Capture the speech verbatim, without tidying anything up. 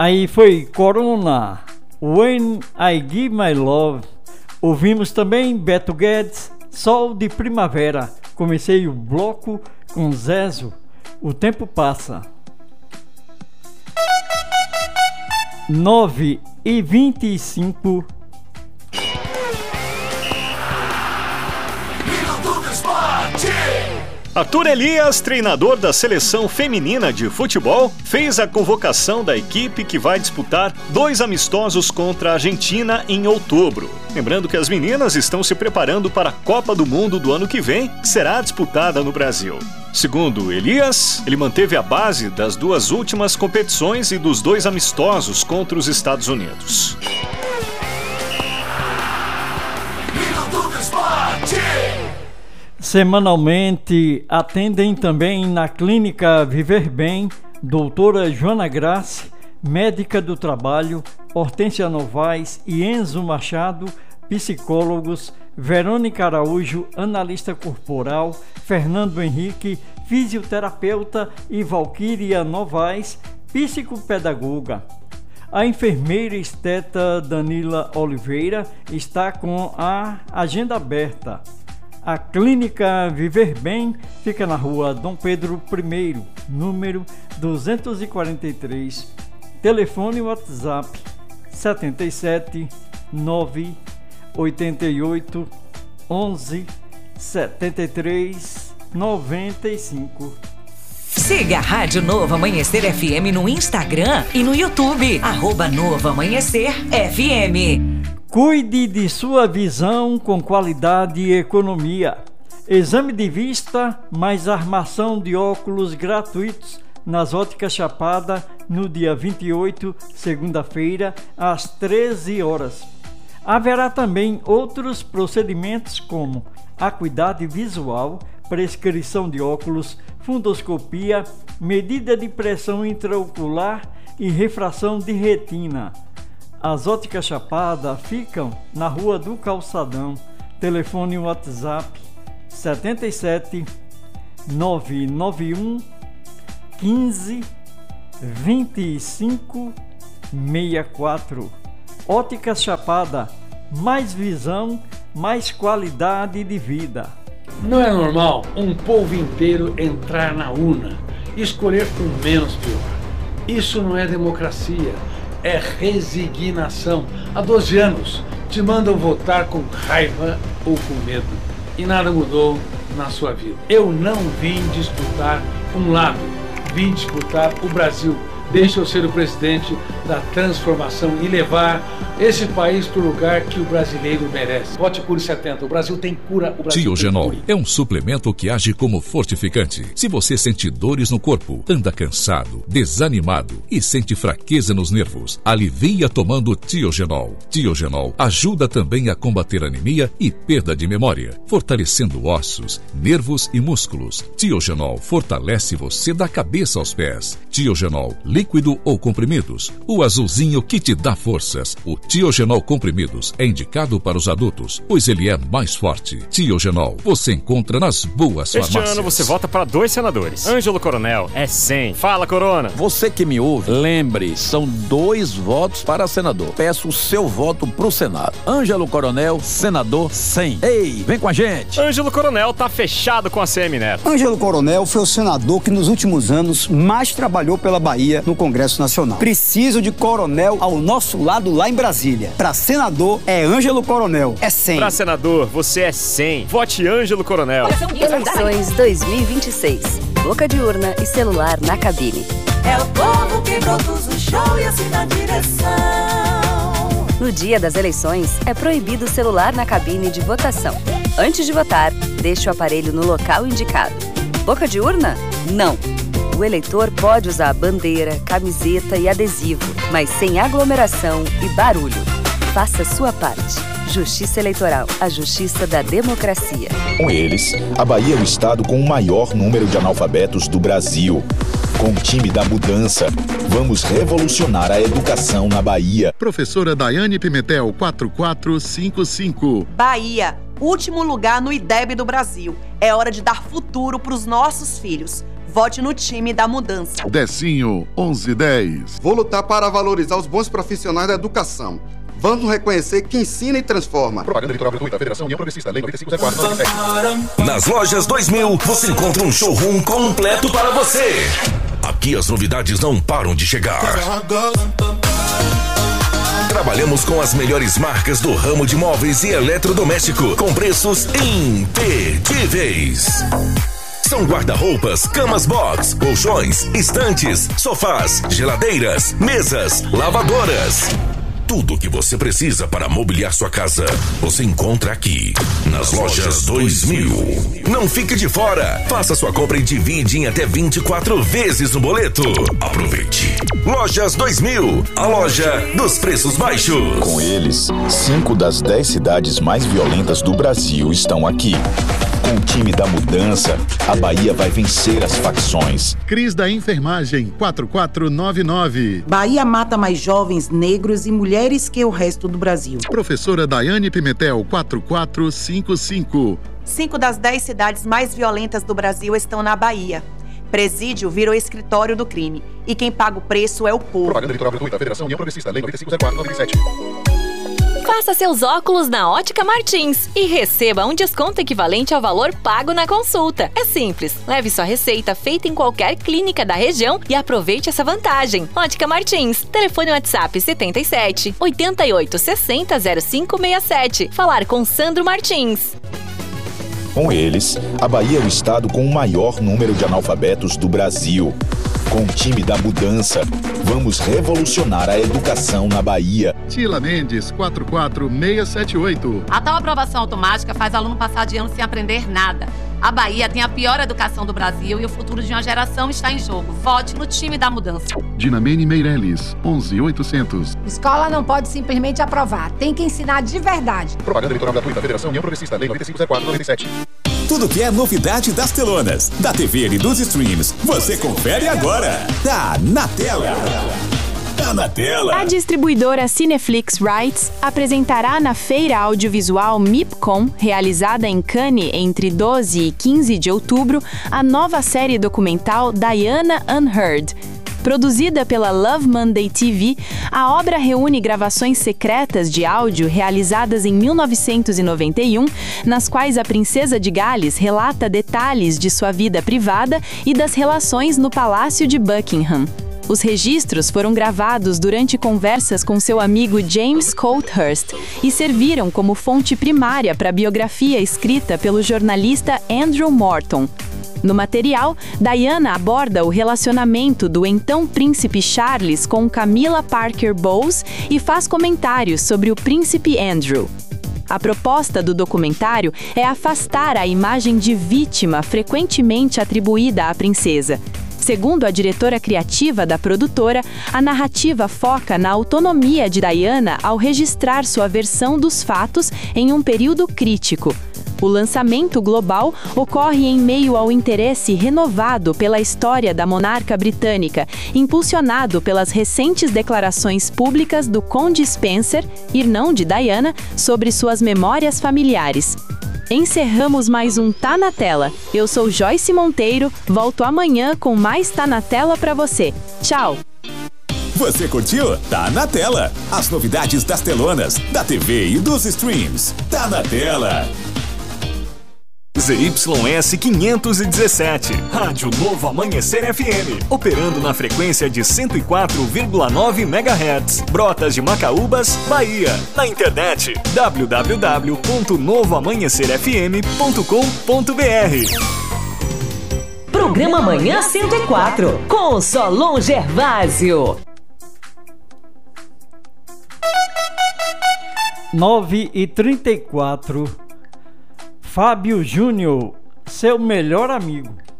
Aí foi Corona, When I Give My Love. Ouvimos também Beto Guedes, Sol de Primavera. Comecei o bloco com Zezo, O Tempo Passa. nove e vinte e cinco. Arthur Elias, treinador da seleção feminina de futebol, fez a convocação da equipe que vai disputar dois amistosos contra a Argentina em outubro. Lembrando que as meninas estão se preparando para a Copa do Mundo do ano que vem, que será disputada no Brasil. Segundo Elias, ele manteve a base das duas últimas competições e dos dois amistosos contra os Estados Unidos. Semanalmente atendem também na Clínica Viver Bem, doutora Joana Grace, médica do trabalho, Hortência Novaes e Enzo Machado, psicólogos, Verônica Araújo, analista corporal, Fernando Henrique, fisioterapeuta e Valquíria Novaes, psicopedagoga. A enfermeira esteta Danila Oliveira está com a agenda aberta. A Clínica Viver Bem fica na rua Dom Pedro I, número duzentos e quarenta e três. Telefone WhatsApp sete sete nove oito oito onze setenta e três noventa e cinco. Siga a Rádio Novo Amanhecer F M no Instagram e no YouTube, arroba Novo Amanhecer F M. Cuide de sua visão com qualidade e economia. Exame de vista mais armação de óculos gratuitos nas Óticas Chapada no dia vinte e oito, segunda-feira, às treze horas. Haverá também outros procedimentos como acuidade visual, prescrição de óculos, fundoscopia, medida de pressão intraocular e refração de retina. As Óticas Chapada ficam na Rua do Calçadão. Telefone WhatsApp sete sete nove nove um quinze vinte e cinco sessenta e quatro. Óticas Chapada, mais visão, mais qualidade de vida. Não é normal um povo inteiro entrar na urna e escolher o menos pior. Isso não é democracia. É resignação. Há doze anos te mandam votar com raiva ou com medo e nada mudou na sua vida. Eu não vim disputar um lado, vim disputar o Brasil. Deixa eu ser o presidente da transformação e levar esse país para o lugar que o brasileiro merece. Vote Cure setenta. O Brasil tem cura. O Brasil Tiogenol é um suplemento que age como fortificante. Se você sente dores no corpo, anda cansado, desanimado e sente fraqueza nos nervos, alivia tomando Tiogenol. Tiogenol ajuda também a combater anemia e perda de memória, fortalecendo ossos, nervos e músculos. Tiogenol fortalece você da cabeça aos pés. Tiogenol líquido ou comprimidos, o azulzinho que te dá forças. O Tiogenol comprimidos é indicado para os adultos, pois ele é mais forte. Tiogenol você encontra nas boas este farmácias. Este ano você vota para dois senadores. Ângelo Coronel é cem. Fala, Corona. Você que me ouve, lembre, são dois votos para senador. Peço o seu voto pro Senado. Ângelo Coronel, senador cem. Ei, vem com a gente. Ângelo Coronel tá fechado com a C M Neto. Ângelo Coronel foi o senador que nos últimos anos mais trabalhou pela Bahia no Congresso Nacional. Preciso de coronel ao nosso lado lá em Brasília. Para senador é Ângelo Coronel, é cem. Para senador você é cem. Vote Ângelo Coronel. Eleições dois mil e vinte e seis. Boca de urna e celular na cabine. É o povo que produz o show e assina a direção. No dia das eleições, é proibido o celular na cabine de votação. Antes de votar, deixe o aparelho no local indicado. Boca de urna? Não. O eleitor pode usar bandeira, camiseta e adesivo, mas sem aglomeração e barulho. Faça sua parte. Justiça Eleitoral, a justiça da democracia. Com eles, a Bahia é o estado com o maior número de analfabetos do Brasil. Com o time da mudança, vamos revolucionar a educação na Bahia. Professora Daiane Pimentel, quatro quatro cinco cinco. Bahia, último lugar no I D E B do Brasil. É hora de dar futuro para os nossos filhos. Vote no time da mudança. Decinho, onze dez. Vou lutar para valorizar os bons profissionais da educação. Vamos reconhecer quem ensina e transforma. Propaganda eleitoral gratuita, Federação União Progressista, Lei nove cinco zero quatro nove sete. Nas lojas dois mil, você encontra um showroom completo para você. Aqui as novidades não param de chegar. Trabalhamos com as melhores marcas do ramo de móveis e eletrodoméstico, com preços imperdíveis. São guarda-roupas, camas box, colchões, estantes, sofás, geladeiras, mesas, lavadoras. Tudo o que você precisa para mobiliar sua casa, você encontra aqui, nas lojas dois mil. Não fique de fora. Faça sua compra e divide em até vinte e quatro vezes no boleto. Aproveite. Lojas dois mil, a loja dos preços baixos. Com eles, cinco das dez cidades mais violentas do Brasil estão aqui. Com o time da mudança, a Bahia vai vencer as facções. Cris da Enfermagem, quatro quatro nove nove. Bahia mata mais jovens, negros e mulheres que o resto do Brasil. Professora Daiane Pimentel, quatro quatro cinco cinco. Cinco das dez cidades mais violentas do Brasil estão na Bahia. Presídio virou escritório do crime. E quem paga o preço é o povo. Propaganda eleitoral gratuita, Federação União Progressista, Lei nove cinco zero quatro nove sete. Faça seus óculos na Ótica Martins e receba um desconto equivalente ao valor pago na consulta. É simples, leve sua receita feita em qualquer clínica da região e aproveite essa vantagem. Ótica Martins, telefone WhatsApp setenta e sete, oitenta e oito, sessenta, zero cinco seis sete. Falar com Sandro Martins. Com eles, a Bahia é o estado com o maior número de analfabetos do Brasil. Com o time da mudança, vamos revolucionar a educação na Bahia. Tila Mendes, quatro quatro seis sete oito. A tal aprovação automática faz aluno passar de ano sem aprender nada. A Bahia tem a pior educação do Brasil e o futuro de uma geração está em jogo. Vote no time da mudança. Dinamene Meirelles, onze oitocentos. Escola não pode simplesmente aprovar, tem que ensinar de verdade. Propaganda eleitoral gratuita, Federação União Progressista, Lei nove cinco zero quatro nove sete. Tudo que é novidade das telonas, da T V e dos streams, você confere agora. Tá na tela. Tá na tela. A distribuidora Cineflix Rights apresentará na Feira Audiovisual MIPCOM, realizada em Cannes entre doze e quinze de outubro, a nova série documental Diana Unheard. Produzida pela Love Monday T V, a obra reúne gravações secretas de áudio realizadas em mil novecentos e noventa e um, nas quais a princesa de Gales relata detalhes de sua vida privada e das relações no Palácio de Buckingham. Os registros foram gravados durante conversas com seu amigo James Coulthurst e serviram como fonte primária para a biografia escrita pelo jornalista Andrew Morton. No material, Diana aborda o relacionamento do então príncipe Charles com Camilla Parker Bowles e faz comentários sobre o príncipe Andrew. A proposta do documentário é afastar a imagem de vítima frequentemente atribuída à princesa. Segundo a diretora criativa da produtora, a narrativa foca na autonomia de Diana ao registrar sua versão dos fatos em um período crítico. O lançamento global ocorre em meio ao interesse renovado pela história da monarca britânica, impulsionado pelas recentes declarações públicas do Conde Spencer, irmão de Diana, sobre suas memórias familiares. Encerramos mais um Tá na Tela. Eu sou Joyce Monteiro, volto amanhã com mais Tá na Tela pra você. Tchau! Você curtiu? Tá na tela. As novidades das telonas, da T V e dos streams. Tá na tela. Z Y S quinhentos e dezessete, Rádio Novo Amanhecer F M, operando na frequência de cento e quatro vírgula nove megahertz, Brotas de Macaúbas, Bahia. Na internet, w w w ponto novo amanhecer f m ponto com ponto b r. Programa Manhã cento e quatro, com Solon Gervásio. nove e trinta e quatro. Fábio Júnior, seu melhor amigo.